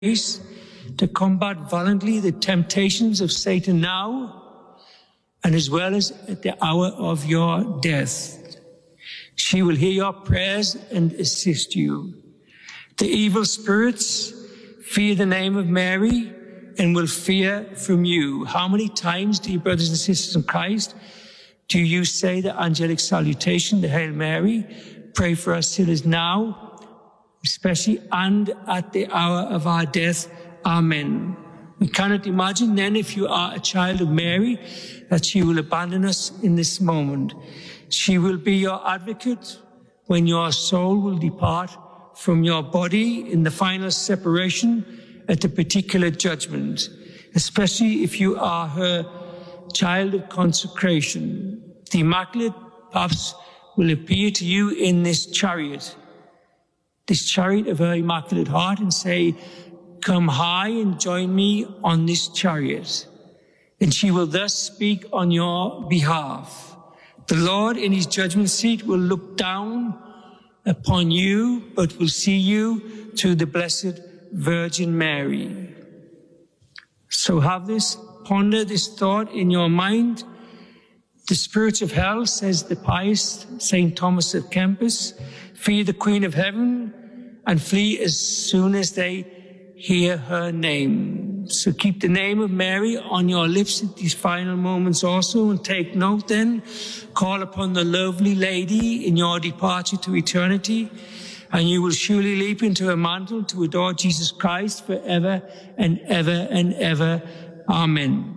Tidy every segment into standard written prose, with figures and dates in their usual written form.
to combat violently the temptations of Satan now and as well as at the hour of your death. She will hear your prayers and assist you. The evil spirits fear the name of Mary and will fear from you. How many times, dear brothers and sisters in Christ, do you say the angelic salutation, the Hail Mary? Pray for us sinners now, especially and at the hour of our death. Amen. We cannot imagine then, if you are a child of Mary, that she will abandon us in this moment. She will be your advocate when your soul will depart from your body in the final separation at the particular judgment, especially if you are her child of consecration. The Immaculate perhaps will appear to you in this chariot of her Immaculate Heart, and say, "Come high and join me on this chariot." And she will thus speak on your behalf. The Lord in his judgment seat will look down upon you, but will see you through the Blessed Virgin Mary. So ponder this thought in your mind. The spirits of hell, says the pious St. Thomas of Kempis, fear the Queen of Heaven and flee as soon as they hear her name. So keep the name of Mary on your lips at these final moments also, and take note then, call upon the lovely Lady in your departure to eternity, and you will surely leap into her mantle to adore Jesus Christ forever and ever and ever. Amen.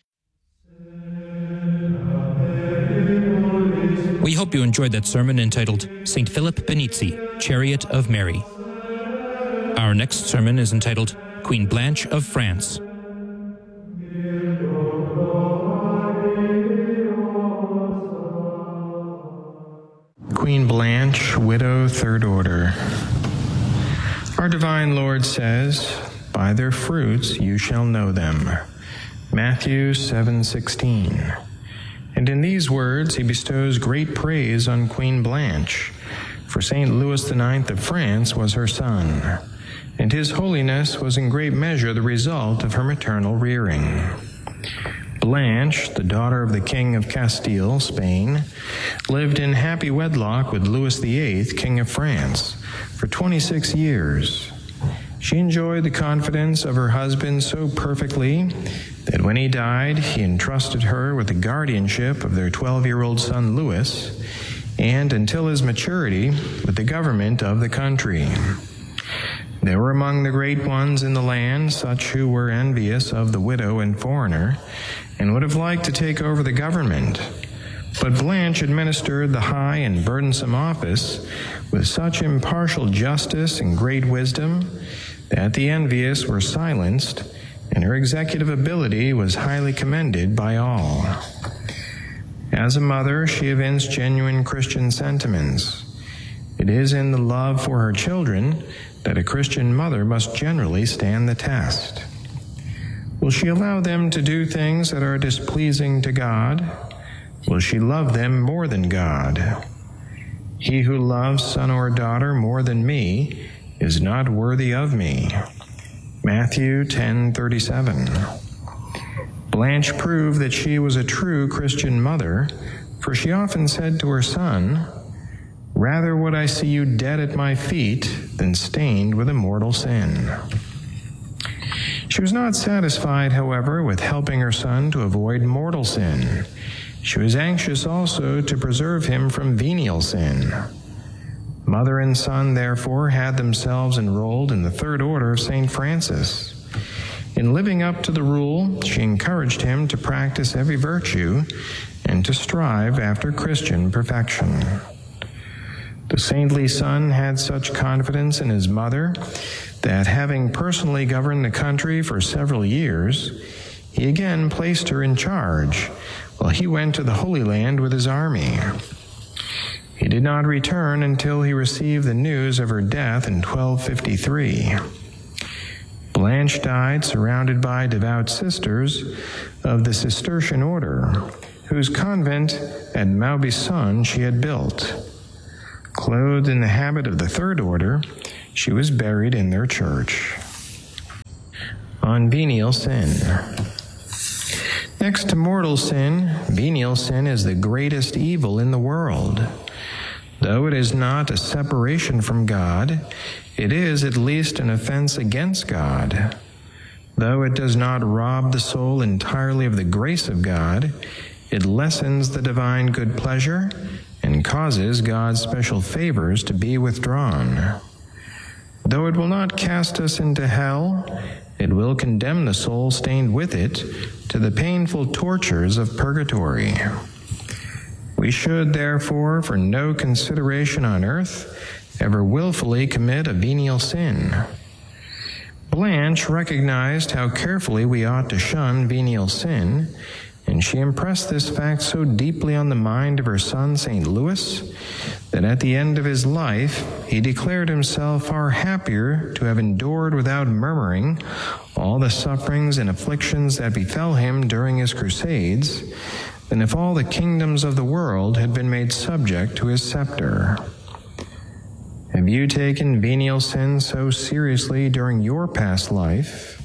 We hope you enjoyed that sermon entitled St. Philip Benizi, Chariot of Mary. Our next sermon is entitled Queen Blanche of France. Queen Blanche, widow, third order. Our divine Lord says, "By their fruits you shall know them." Matthew 7:16. And in these words he bestows great praise on Queen Blanche, for St. Louis IX of France was her son, and his holiness was in great measure the result of her maternal rearing. Blanche, the daughter of the King of Castile, Spain, lived in happy wedlock with Louis VIII, King of France, for 26 years. She enjoyed the confidence of her husband so perfectly that when he died, he entrusted her with the guardianship of their 12-year-old son Louis, and until his maturity, with the government of the country. There were among the great ones in the land such who were envious of the widow and foreigner, and would have liked to take over the government. But Blanche administered the high and burdensome office with such impartial justice and great wisdom that the envious were silenced, and her executive ability was highly commended by all. As a mother, she evinced genuine Christian sentiments. It is in the love for her children that a Christian mother must generally stand the test. Will she allow them to do things that are displeasing to God? Will she love them more than God? He who loves son or daughter more than me is not worthy of me. Matthew 10:37. Blanche proved that she was a true Christian mother, for she often said to her son, "Rather would I see you dead at my feet than stained with a mortal sin." She was not satisfied, however, with helping her son to avoid mortal sin. She was anxious also to preserve him from venial sin. Mother and son, therefore, had themselves enrolled in the third order of St. Francis. In living up to the rule, she encouraged him to practice every virtue and to strive after Christian perfection. The saintly son had such confidence in his mother that, having personally governed the country for several years, he again placed her in charge while he went to the Holy Land with his army. He did not return until he received the news of her death in 1253. Blanche died surrounded by devout sisters of the Cistercian order, whose convent at Maubisson she had built. Clothed in the habit of the third order, she was buried in their church. on venial sin. Next to mortal sin, venial sin is the greatest evil in the world. Though it is not a separation from God, it is at least an offense against God. Though it does not rob the soul entirely of the grace of God, it lessens the divine good pleasure and causes God's special favors to be withdrawn. Though it will not cast us into hell, it will condemn the soul stained with it to the painful tortures of purgatory. We should, therefore, for no consideration on earth, ever willfully commit a venial sin. Blanche recognized how carefully we ought to shun venial sin, and she impressed this fact so deeply on the mind of her son, St. Louis, that at the end of his life, he declared himself far happier to have endured without murmuring all the sufferings and afflictions that befell him during his crusades, than if all the kingdoms of the world had been made subject to his scepter. Have you taken venial sin so seriously during your past life?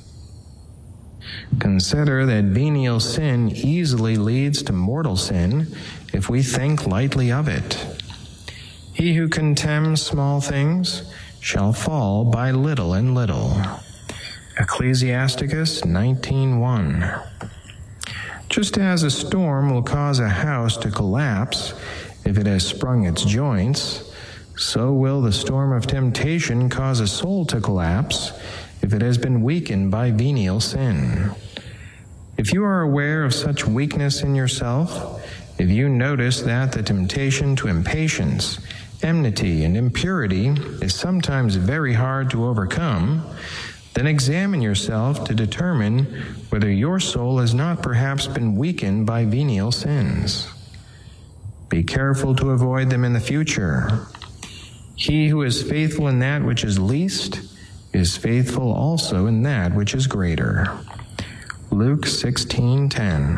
Consider that venial sin easily leads to mortal sin if we think lightly of it. He who contemns small things shall fall by little and little. Ecclesiasticus 19:1. Just as a storm will cause a house to collapse if it has sprung its joints, so will the storm of temptation cause a soul to collapse if it has been weakened by venial sin. If you are aware of such weakness in yourself, if you notice that the temptation to impatience, enmity, and impurity is sometimes very hard to overcome, then examine yourself to determine whether your soul has not perhaps been weakened by venial sins. Be careful to avoid them in the future. He who is faithful in that which is least is faithful also in that which is greater. Luke 16:10.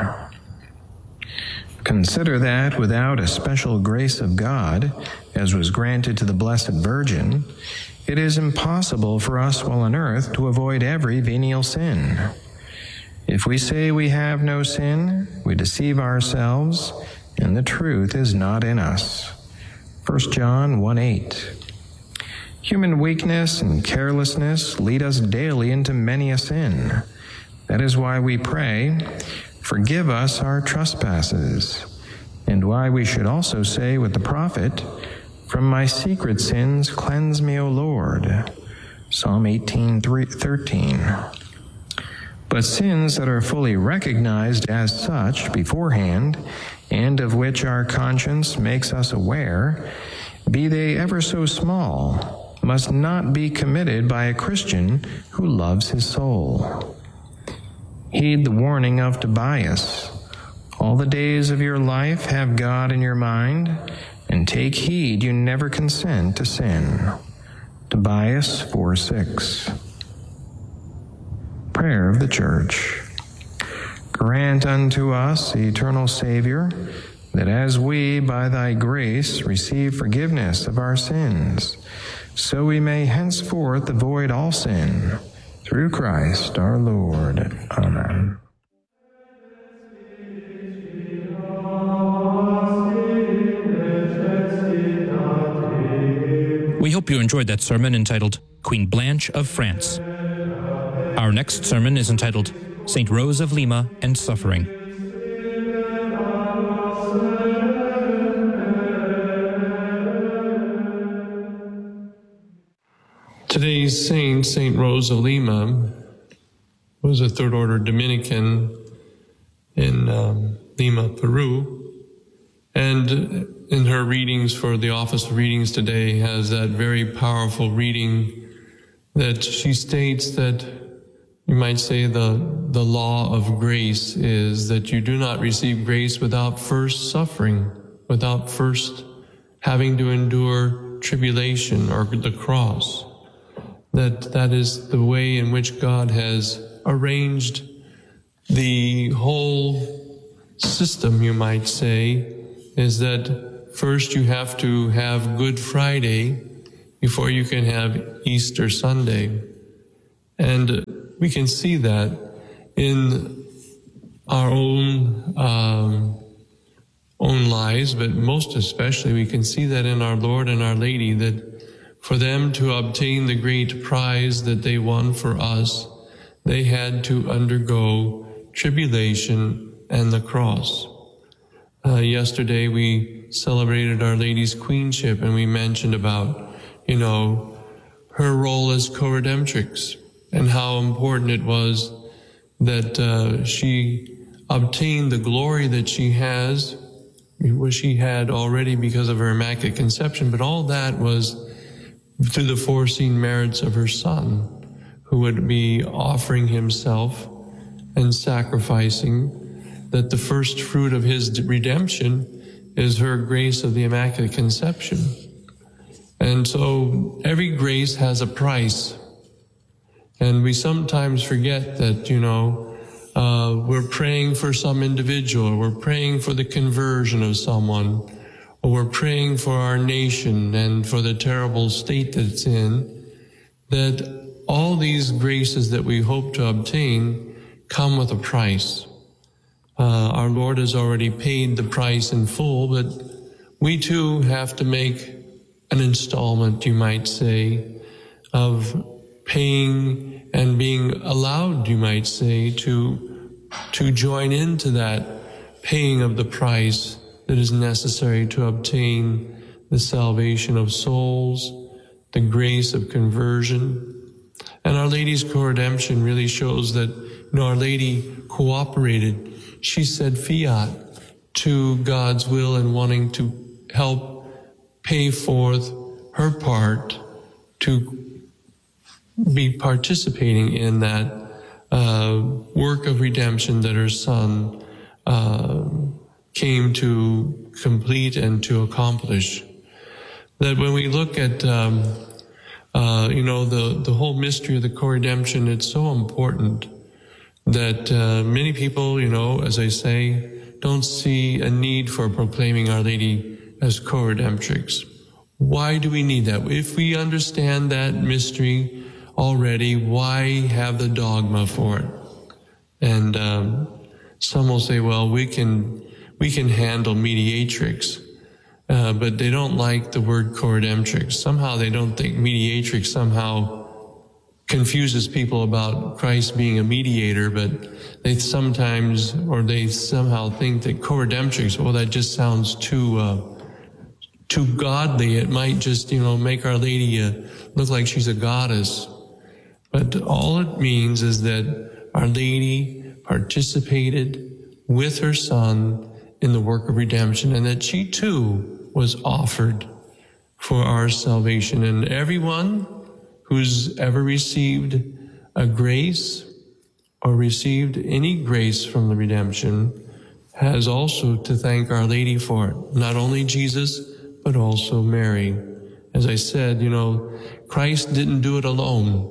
Consider that without a special grace of God, as was granted to the Blessed Virgin, it is impossible for us while on earth to avoid every venial sin. If we say we have no sin, we deceive ourselves, and the truth is not in us. 1 John 1:8. Human weakness and carelessness lead us daily into many a sin. That is why we pray, "Forgive us our trespasses," and why we should also say with the prophet, "From my secret sins cleanse me, O Lord." Psalm 18:13. But sins that are fully recognized as such beforehand, and of which our conscience makes us aware, be they ever so small, must not be committed by a Christian who loves his soul. Heed the warning of Tobias. All the days of your life have God in your mind, and take heed you never consent to sin. Tobias 4:6. Prayer of the Church. Grant unto us, eternal Savior, that as we, by thy grace, receive forgiveness of our sins, so we may henceforth avoid all sin. Through Christ our Lord. Amen. We hope you enjoyed that sermon entitled Queen Blanche of France. Our next sermon is entitled St. Rose of Lima and Suffering. Today's saint, St. Rose of Lima, was a Third Order Dominican in Lima, Peru, and in her readings for the Office of Readings today has that very powerful reading that she states that, you might say, the law of grace is that you do not receive grace without first suffering, without first having to endure tribulation or the cross. That is the way in which God has arranged the whole system, you might say, is that first you have to have Good Friday before you can have Easter Sunday. And we can see that in our own lives, but most especially we can see that in our Lord and Our Lady, that for them to obtain the great prize that they won for us, they had to undergo tribulation and the cross. Yesterday we celebrated Our Lady's queenship, and we mentioned about, her role as co-redemptrix and how important it was that she obtained the glory that she has, which she had already because of her Immaculate Conception, but all that was through the foreseen merits of her Son, who would be offering himself and sacrificing, that the first fruit of his redemption is her grace of the Immaculate Conception. And so every grace has a price. And we sometimes forget that, we're praying for some individual, or we're praying for the conversion of someone, or we're praying for our nation and for the terrible state that it's in, that all these graces that we hope to obtain come with a price. Our Lord has already paid the price in full, but we too have to make an installment, you might say, of paying and being allowed, you might say, to join into that paying of the price that is necessary to obtain the salvation of souls, the grace of conversion. And Our Lady's co-redemption really shows that, Our Lady cooperated. She said fiat to God's will in wanting to help pay forth her part to be participating in that work of redemption that her Son came to complete and to accomplish. That when we look at the whole mystery of the co-redemption, it's so important that many people, as I say, don't see a need for proclaiming Our Lady as co-redemptrix. Why do we need that? If we understand that mystery already, why have the dogma for it? And some will say, well, we can handle mediatrix, but they don't like the word co-redemptrix. Somehow they don't think mediatrix somehow confuses people about Christ being a mediator, but they somehow think that co-redemptrix, well, that just sounds too godly. It might just, make Our Lady look like she's a goddess. But all it means is that Our Lady participated with her Son in the work of redemption, and that she too was offered for our salvation. And everyone who's ever received a grace or received any grace from the redemption has also to thank Our Lady for it. Not only Jesus, but also Mary. As I said, Christ didn't do it alone.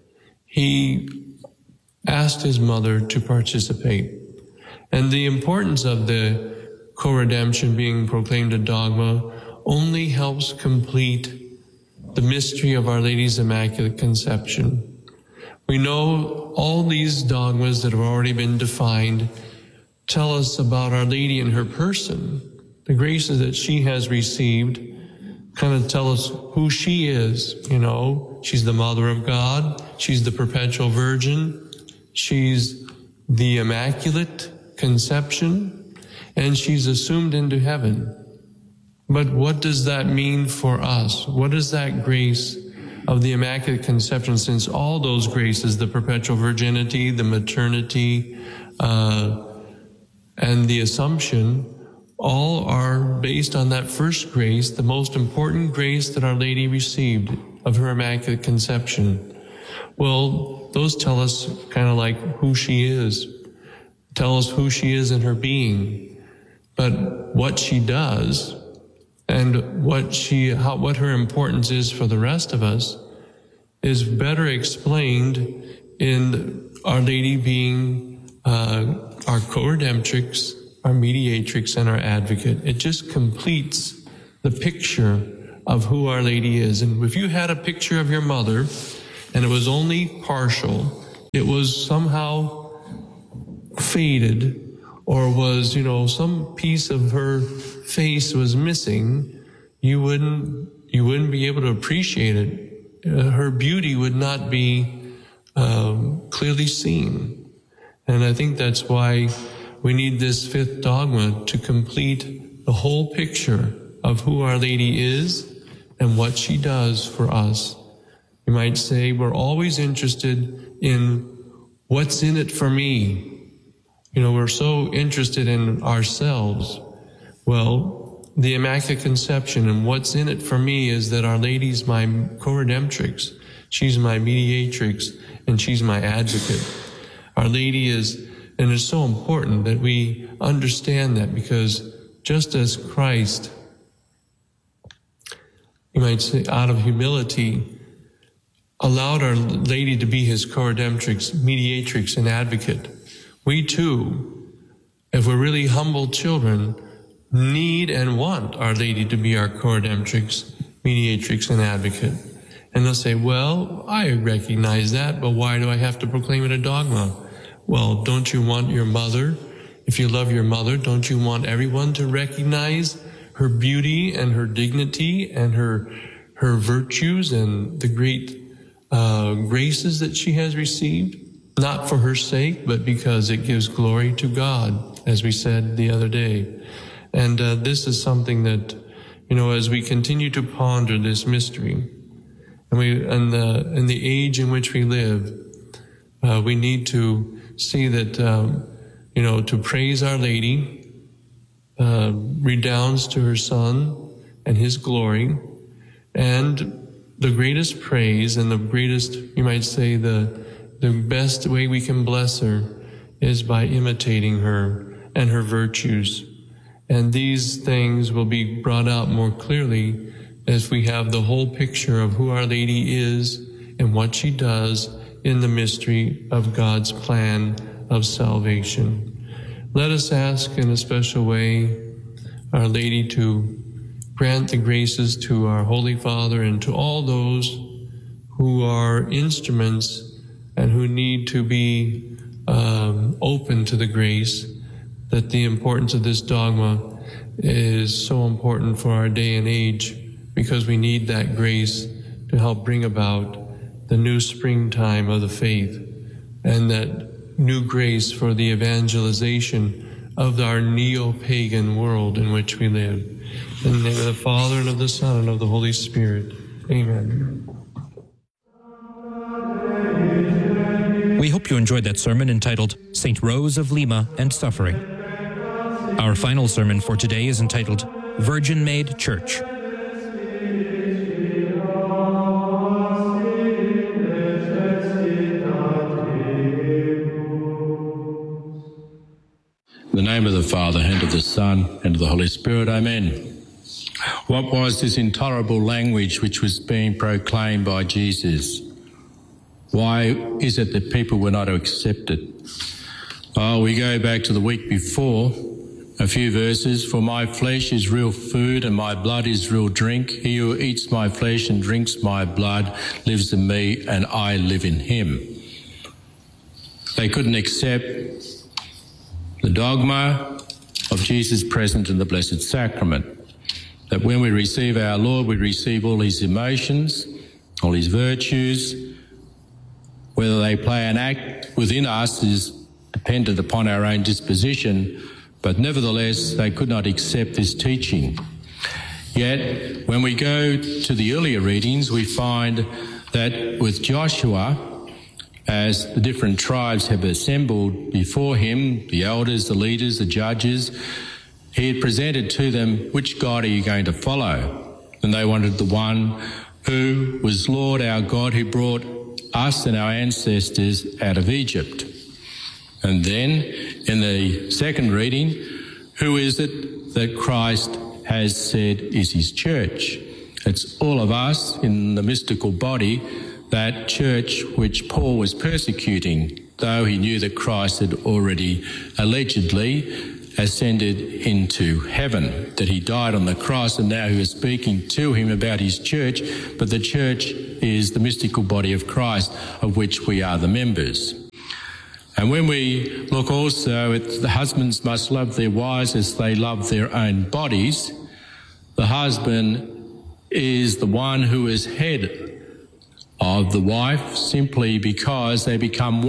He asked his mother to participate. And the importance of the co-redemption being proclaimed a dogma only helps complete the mystery of Our Lady's Immaculate Conception. We know all these dogmas that have already been defined tell us about Our Lady in her person. The graces that she has received kind of tell us who she is. She's the Mother of God. She's the Perpetual Virgin. She's the Immaculate Conception. And she's assumed into heaven. But what does that mean for us? What is that grace of the Immaculate Conception, since all those graces, the perpetual virginity, the maternity, and the Assumption, all are based on that first grace, the most important grace that Our Lady received of her Immaculate Conception. Well, those tell us kind of like who she is, tell us who she is in her being. But what she does and what her importance is for the rest of us is better explained in Our Lady being our co-redemptrix, our mediatrix, and our advocate. It just completes the picture of who Our Lady is. And if you had a picture of your mother and it was only partial, it was somehow faded, or was, some piece of her face was missing, you wouldn't be able to appreciate it. Her beauty would not be clearly seen. And I think that's why we need this fifth dogma to complete the whole picture of who Our Lady is and what she does for us. You might say we're always interested in what's in it for me. We're so interested in ourselves. Well, the Immaculate Conception and what's in it for me is that Our Lady's my co-redemptrix. She's my mediatrix, and she's my advocate. Our Lady is, and it's so important that we understand that, because just as Christ, you might say, out of humility, allowed Our Lady to be his co-redemptrix, mediatrix, and advocate, we too, if we're really humble children, need and want Our Lady to be our co-redemptrix, mediatrix, and advocate. And they'll say, well, I recognize that, but why do I have to proclaim it a dogma? Well, don't you want your mother? If you love your mother, don't you want everyone to recognize her beauty and her dignity and her virtues and the great graces that she has received? Not for her sake, but because it gives glory to God, as we said the other day. And this is something that, as we continue to ponder this mystery, and in the age in which we live, we need to see that, to praise Our Lady redounds to her Son and his glory. And the greatest praise and the greatest, you might say, the best way we can bless her is by imitating her and her virtues. And these things will be brought out more clearly as we have the whole picture of who Our Lady is and what she does in the mystery of God's plan of salvation. Let us ask in a special way Our Lady to grant the graces to our Holy Father and to all those who are instruments and who need to be open to the grace, that the importance of this dogma is so important for our day and age, because we need that grace to help bring about the new springtime of the faith and that new grace for the evangelization of our neo-pagan world in which we live. In the name of the Father, and of the Son, and of the Holy Spirit. Amen. We hope you enjoyed that sermon entitled St. Rose of Lima and Suffering. Our final sermon for today is entitled Virgin Made Church. In the name of the Father, and of the Son, and of the Holy Spirit, amen. What was this intolerable language which was being proclaimed by Jesus? Why is it that people were not to accept it? Oh, we go back to the week before, a few verses. For my flesh is real food and my blood is real drink. He who eats my flesh and drinks my blood lives in me and I live in him. They couldn't accept the dogma of Jesus present in the Blessed Sacrament, that when we receive our Lord, we receive all his emotions, all his virtues. Whether they play an act within us is dependent upon our own disposition, but nevertheless they could not accept this teaching. Yet when we go to the earlier readings, we find that with Joshua, as the different tribes have assembled before him, the elders, the leaders, the judges, he had presented to them, which God are you going to follow? And they wanted the one who was Lord our God, who brought us and our ancestors out of Egypt. And then in the second reading, who is it that Christ has said is his church? It's all of us in the mystical body, that church which Paul was persecuting, though he knew that Christ had already allegedly ascended into heaven, that he died on the cross, and now he was speaking to him about his church. But the church is the mystical body of Christ, of which we are the members. And when we look also at the husbands must love their wives as they love their own bodies, the husband is the one who is head of the wife simply because they become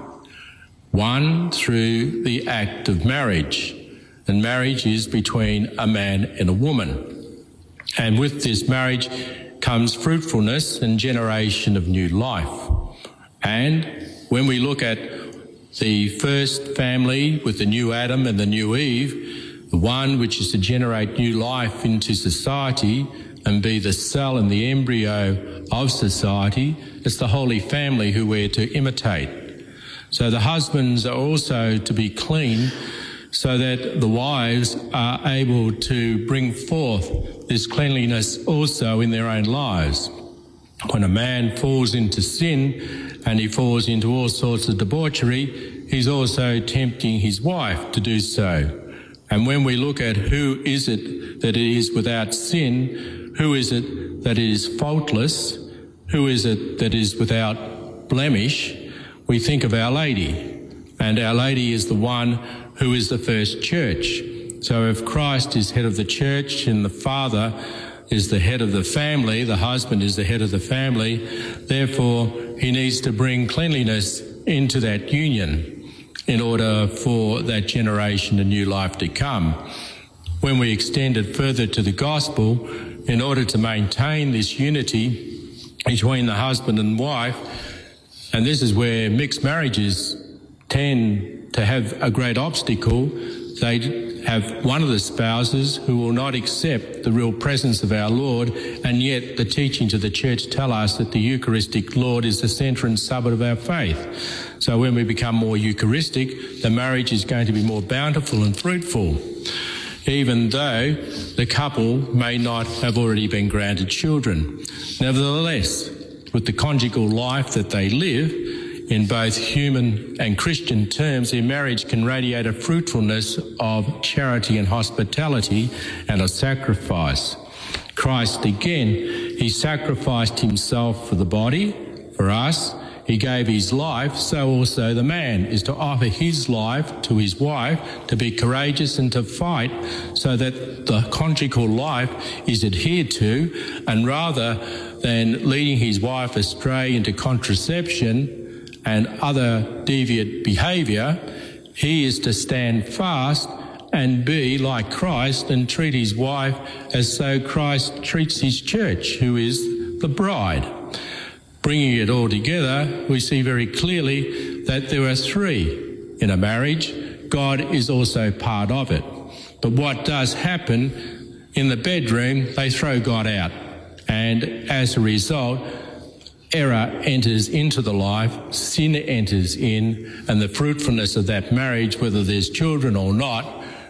one through the act of marriage. And marriage is between a man and a woman. And with this marriage comes fruitfulness and generation of new life. And when we look at the first family with the new Adam and the new Eve, the one which is to generate new life into society and be the cell and the embryo of society, it's the Holy Family who we're to imitate. So the husbands are also to be clean so that the wives are able to bring forth this cleanliness also in their own lives. When a man falls into sin and he falls into all sorts of debauchery, he's also tempting his wife to do so. And when we look at who is it that is without sin, who is it that is faultless, who is it that is without blemish, we think of Our Lady. And Our Lady is the one who is the first church. So if Christ is head of the church and the Father is the head of the family, the husband is the head of the family, therefore he needs to bring cleanliness into that union in order for that generation and new life to come. When we extend it further to the gospel, in order to maintain this unity between the husband and wife, and this is where mixed marriages tend to have a great obstacle, they have one of the spouses who will not accept the real presence of our Lord, and yet the teachings of the church tell us that the Eucharistic Lord is the centre and summit of our faith. So when we become more Eucharistic, the marriage is going to be more bountiful and fruitful, even though the couple may not have already been granted children. Nevertheless, with the conjugal life that they live, in both human and Christian terms, their marriage can radiate a fruitfulness of charity and hospitality and of sacrifice. Christ, again, he sacrificed himself for the body, for us. He gave his life, so also the man is to offer his life to his wife, to be courageous and to fight so that the conjugal life is adhered to, and rather than leading his wife astray into contraception and other deviant behaviour, he is to stand fast and be like Christ and treat his wife as though Christ treats his church, who is the bride. Bringing it all together, we see very clearly that there are three in a marriage. God is also part of it. But what does happen in the bedroom, they throw God out. And as a result, error enters into the life, sin enters in, and the fruitfulness of that marriage, whether there's children or not,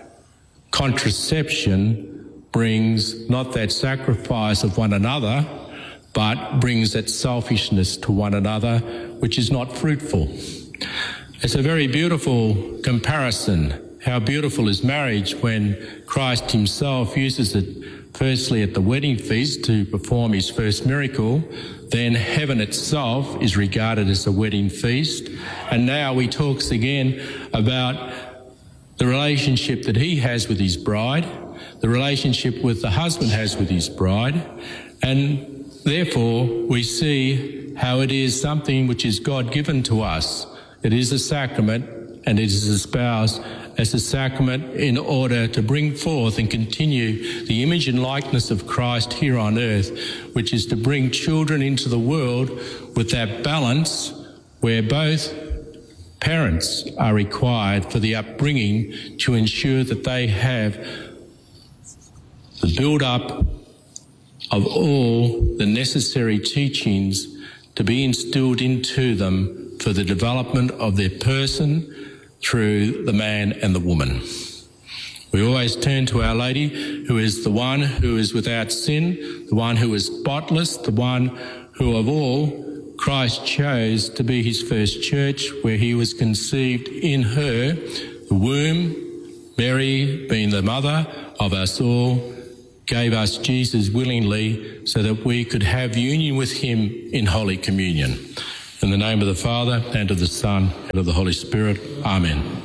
contraception brings not that sacrifice of one another, but brings that selfishness to one another, which is not fruitful. It's a very beautiful comparison. How beautiful is marriage when Christ himself uses it firstly at the wedding feast to perform his first miracle, then heaven itself is regarded as a wedding feast, and now he talks again about the relationship that he has with his bride, the relationship with the husband has with his bride, and therefore we see how it is something which is God-given to us. It is a sacrament, and it is espoused as a sacrament in order to bring forth and continue the image and likeness of Christ here on earth, which is to bring children into the world with that balance where both parents are required for the upbringing to ensure that they have the build-up of all the necessary teachings to be instilled into them for the development of their person through the man and the woman. We always turn to Our Lady, who is the one who is without sin, the one who is spotless, the one who of all Christ chose to be his first church, where he was conceived in her, the womb. Mary, being the mother of us all, gave us Jesus willingly so that we could have union with him in Holy Communion. In the name of the Father, and of the Son, and of the Holy Spirit. Amen.